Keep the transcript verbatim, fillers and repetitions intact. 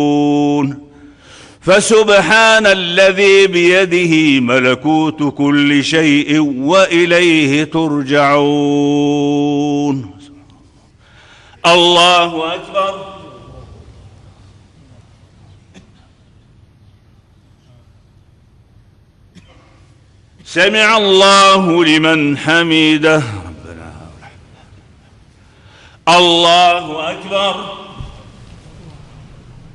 فسبحان الذي بيده ملكوت كل شيء وإليه ترجعون. الله أكبر. سمع الله لمن حمده. الله أكبر.